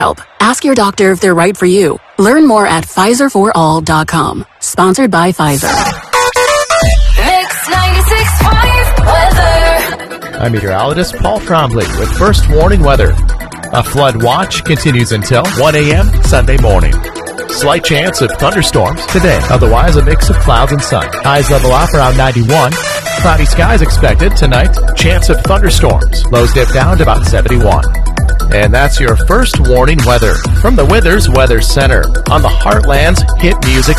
Help. Ask your doctor if they're right for you. Learn more at PfizerForAll.com. Sponsored by Pfizer. Mix 96.5 weather. I'm meteorologist Paul Trombley with first warning weather. A flood watch continues until 1 a.m. Sunday morning. Slight chance of thunderstorms today. Otherwise, a mix of clouds and sun. Highs level off around 91. Cloudy skies expected tonight. Chance of thunderstorms. Lows dip down to about 71. And that's your first warning weather from the Withers Weather Center on the Heartland's hit music